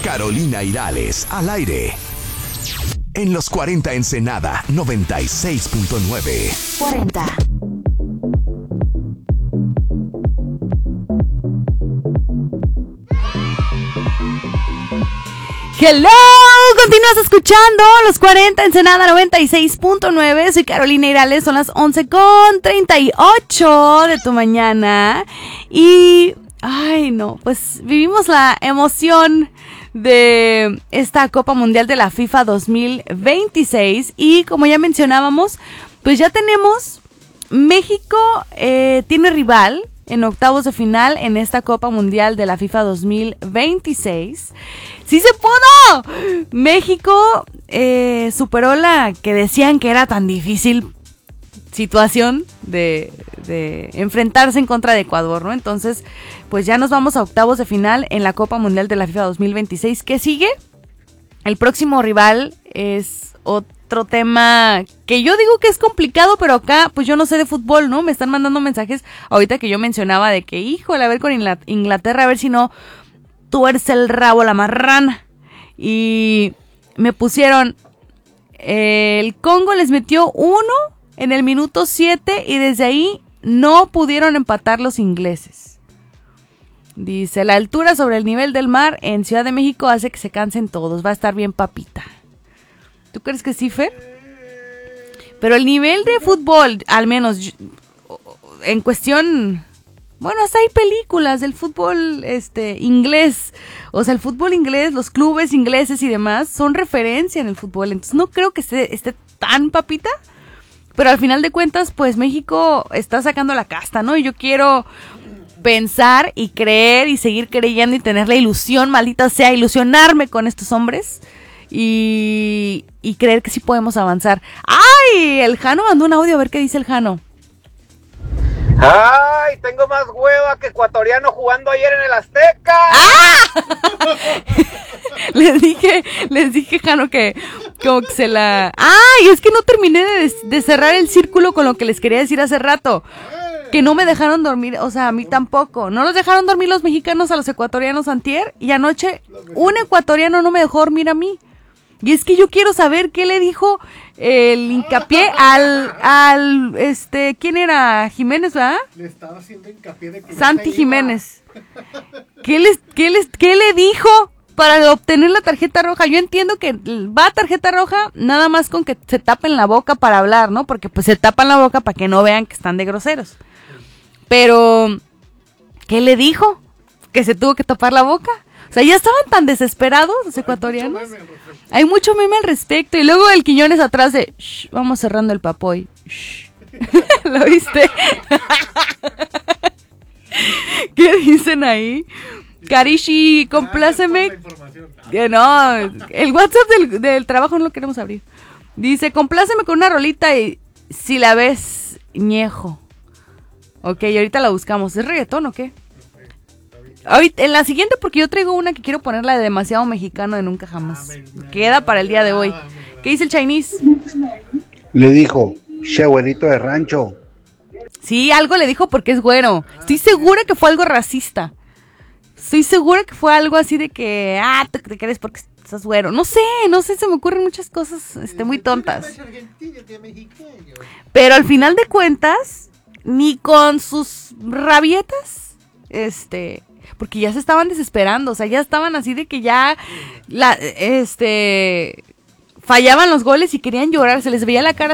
Carolina Irales, al aire. En los 40 Ensenada, 96.9. 40. Hello, continúas escuchando los 40 Ensenada 96.9. Soy Carolina Irales, son las 11:38 de tu mañana. Y, ay no, pues vivimos la emoción de esta Copa Mundial de la FIFA 2026. Y como ya mencionábamos, pues ya tenemos, México tiene rival en octavos de final en esta Copa Mundial de la FIFA 2026. ¡Sí se pudo! México superó la que decían que era tan difícil situación de enfrentarse en contra de Ecuador, ¿no? Entonces, pues ya nos vamos a octavos de final en la Copa Mundial de la FIFA 2026. ¿Qué sigue? El próximo rival es otro tema que yo digo que es complicado, pero acá pues yo no sé de fútbol, ¿no? Me están mandando mensajes ahorita que yo mencionaba de que, híjole, a ver con Inglaterra, a ver si no tuerce el rabo la marrana. Y me pusieron, el Congo les metió 1 en el minuto 7 y desde ahí no pudieron empatar los ingleses. Dice, la altura sobre el nivel del mar en Ciudad de México hace que se cansen todos, va a estar bien papita. ¿Tú crees que sí, Fer? Pero el nivel de fútbol, al menos en cuestión, bueno, hasta hay películas del fútbol inglés. O sea, el fútbol inglés, los clubes ingleses y demás son referencia en el fútbol. Entonces no creo que esté tan papita. Pero al final de cuentas, pues México está sacando la casta, ¿no? Y yo quiero pensar y creer y seguir creyendo y tener la ilusión, maldita sea, ilusionarme con estos hombres. Y creer que sí podemos avanzar. ¡Ay! El Jano mandó un audio, a ver qué dice el Jano. ¡Ay! Tengo más hueva que ecuatoriano jugando ayer en el Azteca. ¡Ah! les dije, Jano, que como que se la... ¡Ay! Es que no terminé de cerrar el círculo con lo que les quería decir hace rato. Que no me dejaron dormir, o sea, a mí tampoco. No los dejaron dormir los mexicanos a los ecuatorianos antier. Y anoche un ecuatoriano no me dejó dormir a mí. Y es que yo quiero saber qué le dijo el hincapié al ¿quién era? Jiménez, ¿verdad? Le estaba haciendo hincapié de que Santi Jiménez. ¿Qué le dijo para obtener la tarjeta roja? Yo entiendo que va a tarjeta roja nada más con que se tapen la boca para hablar, ¿no? Porque pues se tapan la boca para que no vean que están de groseros. Pero, ¿qué le dijo? ¿Que se tuvo que tapar la boca? O sea, ya estaban tan desesperados los ecuatorianos. Hay mucho meme al respecto. Y luego el Quiñones atrás de, shh, vamos cerrando el papoy. Shh. ¿Lo viste? ¿Qué dicen ahí? Karishi, compláceme. No, el WhatsApp del trabajo no lo queremos abrir. Dice, compláceme con una rolita y si la ves, ñejo. Ok, ahorita la buscamos. ¿Es reggaetón o qué? Ahorita, en la siguiente, porque yo traigo una que quiero ponerla de demasiado mexicano de nunca jamás. Queda para el día de hoy. ¿Qué dice el Chinese? Le dijo, che, güerito de rancho. Sí, algo le dijo porque es güero. Estoy segura que fue algo racista. Estoy segura que fue algo así de que, te crees porque estás güero. No sé, se me ocurren muchas cosas muy tontas. Pero al final de cuentas, ni con sus rabietas, porque ya se estaban desesperando, o sea, ya estaban así de que ya fallaban los goles y querían llorar, se les veía la cara